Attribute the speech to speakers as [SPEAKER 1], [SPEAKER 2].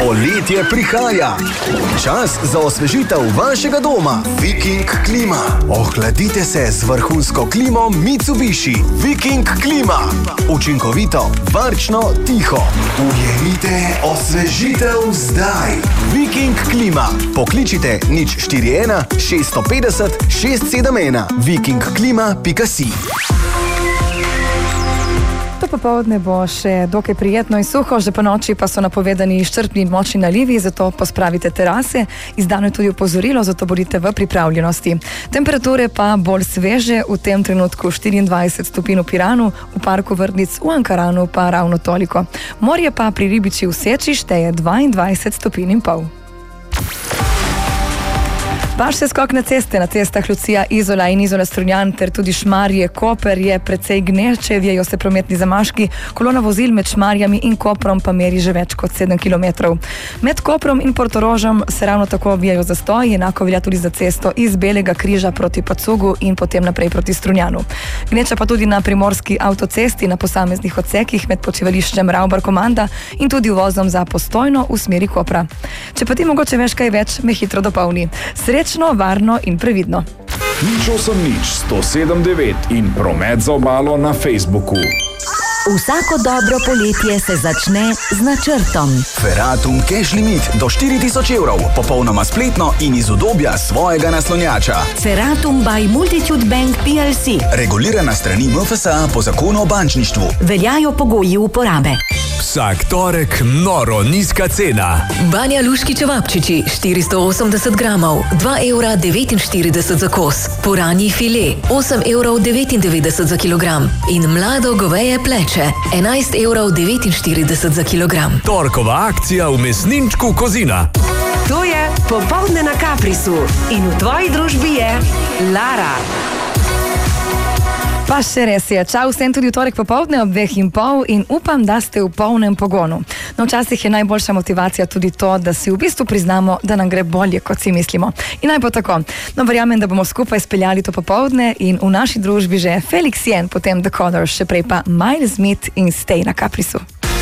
[SPEAKER 1] Poletje prihaja. Čas za osvežitev vašega doma. Viking Klima. Ohladite se z vrhunsko klimo Mitsubishi. Viking Klima. Učinkovito, varčno, tiho. Ujemite osvežitev zdaj. Viking Klima. Pokličite 041 650 671 vikingklima.si.
[SPEAKER 2] To popoldne bo še dokaj prijetno in suho, že po noči pa so napovedani izčrpni in močni nalivi, zato pospravite terase. Izdano je tudi opozorilo, zato bodite v pripravljenosti. Temperature pa bolj sveže, v tem trenutku 24 stopinj v Piranu, v parku Vrtnic v Ankaranu pa ravno toliko. Morje pa pri Ribiči v Seči šteje 22 stopinj in pol. Vaš skok na ceste, na cestah Lucija, Izola in Izola Strunjan ter tudi Šmarje, Koper je precej gneče, vijajo se prometni zamaški, kolona vozil med Šmarjami in Koprom pa meri že več kot 7 km. Med Koprom in Portorožem se ravno tako vijajo zastoji, enako velja tudi za cesto iz Belega križa proti Pacugu in potem naprej proti Strunjanu. Gneča pa tudi na primorski avtocesti na posameznih odsekih med počivališčem Ravbar-Komanda in tudi uvozom za Postojno v smeri Kopra. Če pa ti mogoče veš kaj več, me hitro dopolni. Srečno, varno in previdno.
[SPEAKER 3] 08-107-9 in promet za obalo na Facebooku.
[SPEAKER 4] Vsako dobro poletje se začne z načrtom.
[SPEAKER 1] Ferratum Cash Limit do 4000 evrov, popolnoma spletno in iz udobja svojega naslonjača.
[SPEAKER 4] Ferratum by Multitude Bank PLC.
[SPEAKER 1] Regulirana strani MFSA po zakonu o bančništvu.
[SPEAKER 4] Veljajo pogoji uporabe.
[SPEAKER 5] Vsak torek noro nizka cena.
[SPEAKER 6] Banja Luški čevapčiči 480 gramov, 2,49 € za kos. Puranji file 8,99 € za kilogram. In mlado goveje pleče 11,49 € za kilogram.
[SPEAKER 5] Torkova akcija v mesninčku Kozina.
[SPEAKER 7] To je Popoldne na Kaprisu in v tvoji družbi je Lara.
[SPEAKER 2] Pa še res je. Čau vsem tudi v torek popoldne ob 2:30 in upam, da ste v polnem pogonu. No, včasih je najboljša motivacija tudi to, da si v bistvu priznamo, da nam gre bolje, kot si mislimo. In naj bo tako. No, verjamem, da bomo skupaj speljali to popoldne in v naši družbi že Felix Jen, potem The Colors, še prej pa Miles Smith in Stay na Kaprisu.